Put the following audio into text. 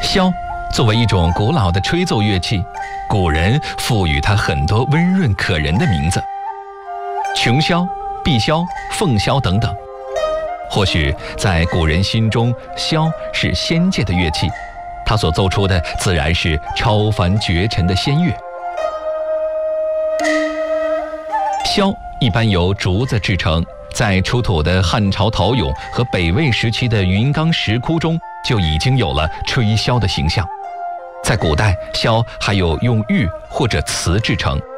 箫作为一种古老的吹奏乐器，古人赋予它很多温润可人的名字，琼箫、碧箫、凤箫等等。或许在古人心中，箫是仙界的乐器，它所奏出的自然是超凡绝尘的仙乐。箫一般由竹子制成，在出土的汉朝陶俑和北魏时期的云冈石窟中就已经有了吹箫的形象。在古代，箫还有用玉或者瓷制成，